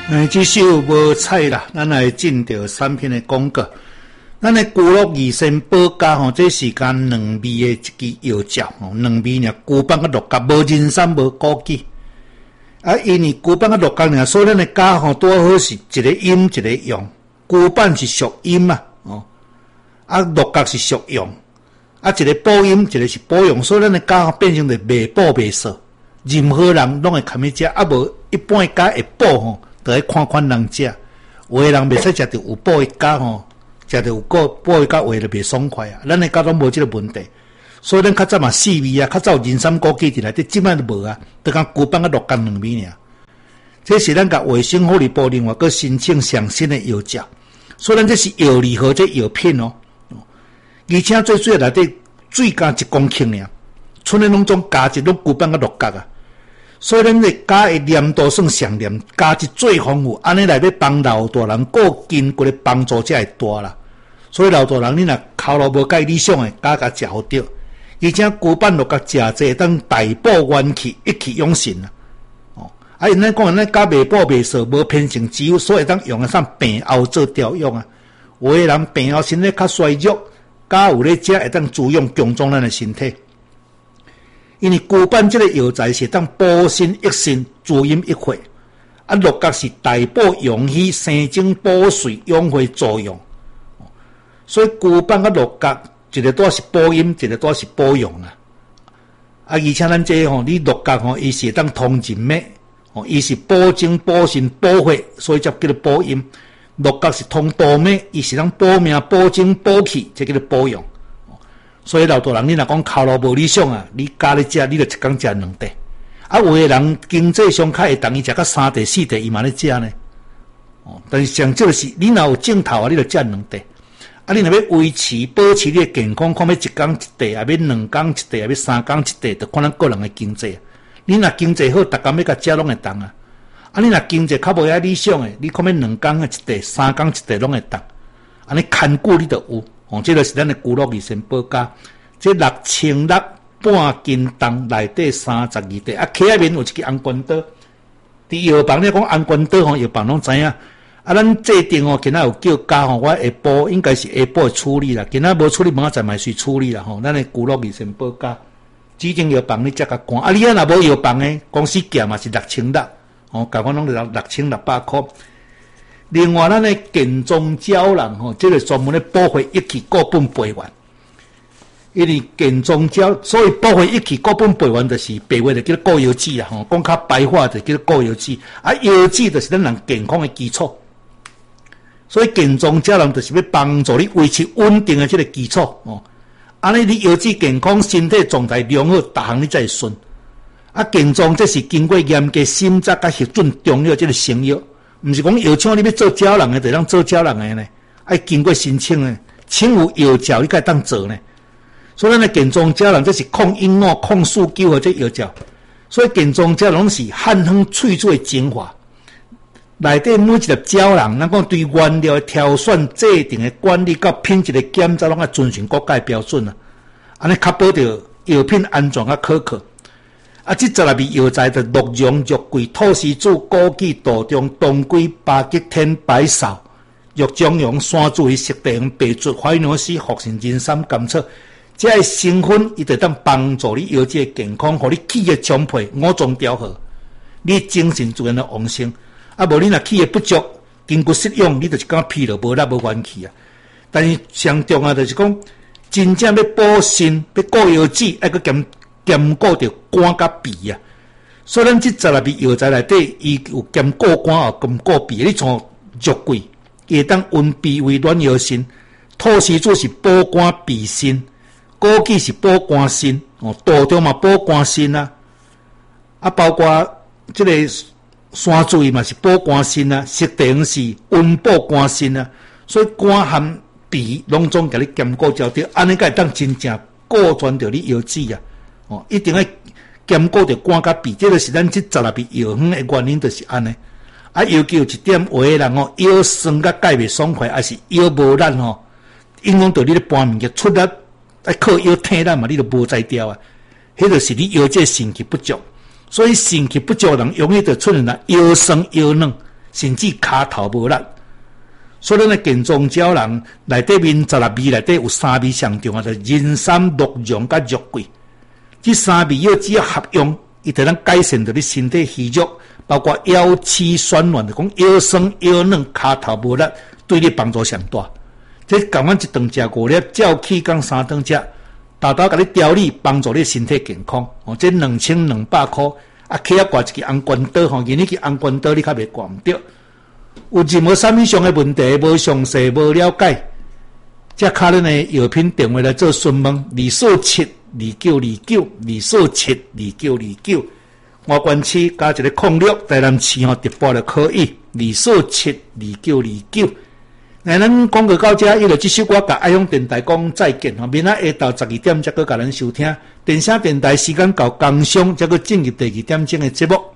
这首无彩啦，咱来进到产品的广告。咱的古乐二仙保加吼，这是间两味的一支药胶吼，两味呢，古板甲鹿角，无人参，无枸杞。啊，因为古板甲鹿角呢，所以咱的胶吼拄好是一个阴一个阳，古板是属阴嘛，哦，啊鹿角是属阳，啊一个补阴，一个是补阳，所以咱的胶变成着未补未瘦，任何人拢会堪去食，啊无一般的胶会补吼。就爱看看人食，有的人袂使食到有补的胶吼，食到有补的胶，话就袂爽快啊。咱的胶拢无这个问题，所以咱较早嘛四味啊，较早有人参枸杞伫内底，即摆都无啊，就讲古板甲鹿角两味尔。这是咱甲卫生福利部另外个申请上新的药胶，所以咱这是药礼盒这药品哦，而且最主要内底水加1公斤尔，剩的拢总加一拢古板甲鹿角啊。所以咱的加的黏度算上黏，加质最丰富，安尼来要帮老大人过筋骨的帮助才会大啦。所以老大人你若头路无介理想的，加食好着，而且古板鹿角食济当大补元气，一气养神啦。哦，啊，因咱讲咱加未补未瘦，无偏成只有所以当用上病后做调用啊。有的人病后身体较衰弱，加有咧食会当滋养强壮咱的身体。因为古板这个药材是当补身益身、滋阴益血，啊，鹿角是大补阳气、生精补髓、养血作用，所以古板甲鹿角一个多是补阴，一个多是补阳啊。啊，而且咱这吼，你鹿角吼，伊是当通人脉，吼，伊是补精、补肾、补血，所以才叫做补阴。鹿角是通道脉，伊是当补命、补精、补气，才叫做补阳。所以老大人，你若讲头路无理想啊，你加咧食，你就一工食2袋。啊，有的人经济上较会当伊食到3袋、4袋，伊嘛咧食呢。哦，但是上少是，你若有镜头啊，你就食2袋。啊，你若要维持、保持你的健康，看要1工1袋，啊要2工1袋，啊要3工1袋，就看咱个人的经济。你若经济好，逐工要甲食拢会当啊。啊，你若经济较无遐理想的，你看要2工1袋、3工1袋拢会当。安尼看顾你就有。哦，这就是咱的古乐二仙保加，这6600半斤重内底32袋，啊，起下面有一支红冠刀。伫药房咧讲红冠刀吼，药房拢知影。啊，咱制定哦，今仔有叫加吼，我下晡应该是下晡会处理啦。今仔无处理，明仔载嘛是处理啦吼。咱的古乐二仙保加，指定药房你才甲看。啊，你若无药房诶，公司价嘛是6600，哦，价款拢6600块。另外，咱的健壮胶囊吼，这个专门咧补血益气、固本培元。因为健壮胶，所以补血益气、固本培元就是白话就叫做固药剂啦吼。讲较白话就叫做固药剂。啊，药剂就是咱人健康的基础。所以健壮胶囊就是要帮助你维持稳定的这个基础哦。安尼你药剂健康、身体状态良好，逐项你才会顺。啊，健壮这是经过严格审查甲核准中药这个成药。毋是讲药厂你要做胶囊的，就当做胶囊的呢，爱经过申请的，请有药胶你才当做呢。所以咱的健壮胶囊这是抗隐恶、抗四九的这药胶，所以健壮胶囊是汉方萃取的精华，内底每一粒胶囊，咱讲对原料的挑选、制定的管理到品质的检查，拢要遵循国家标准啊，安尼确保着药品安全啊可靠。啊，这12味药材的鹿茸、肉桂、菟丝子、枸杞、杜仲、当归、巴吉天、白芍、玉姜蓉、山茱萸、石地黄、白术、怀牛丝、茯苓、人参、甘草，这些成分伊就当帮助你药剂的健康，互你气血充沛、五脏调和，你精神自然的旺盛。啊，无你若气血不足、筋骨失养，你就是感疲劳、无力、无元气啊。但是上重要就是讲，真正要补身、要顾药剂，还佫兼顾着肝甲脾啊，所以咱这12味药材内底，伊有兼顾肝哦，兼顾脾。你像肉桂，伊会当温脾胃、暖腰肾；菟丝子是补肝脾肾；枸杞是补肝肾，哦，杜仲嘛补肝肾啊。啊，包括这个山茱萸嘛是补肝肾啊，石地黄是温补肝肾啊。所以肝和脾拢总甲你兼顾照着，安尼才会当真正顾全着你药剂啊。哦，一定要兼顾着肝甲脾，这就是咱这12味药方的原因，就是安尼。啊，尤其有一点，有的人哦，腰酸甲解袂爽快，还是腰无力吼，影响到你咧搬物件出力，爱靠腰挺力嘛，你就无才调啊。迄就是你腰这肾气不足，所以肾气不足的人容易就出现了腰酸腰软， 甚至骹头无力。所以咱的健壮鸟人内底面16味内底有3味上重要，就是人参、鹿茸甲肉桂。这3味药只要合用，伊就能改善到你身体虚弱，包括腰膝酸软，就讲腰酸腰软、骹头无力，对你帮助上大。这共阮一顿食5粒，照起讲3顿食，大大甲你调理，帮助你身体健康。哦，这2200块，啊，起啊挂一支红冠刀，吼，今日去红冠刀你较袂挂唔着。有任何啥物上的问题，无详细无了解，这卡恁的药品电话来做询问，2472929，2472929，外关区加一个06，台南市吼直拨就可以，2472929。那咱广告到这，伊就这首歌甲爱用电台讲再见吼，明仔下昼12点才搁甲咱收听，电声电台时间到工商，才搁进入第2点钟的节目。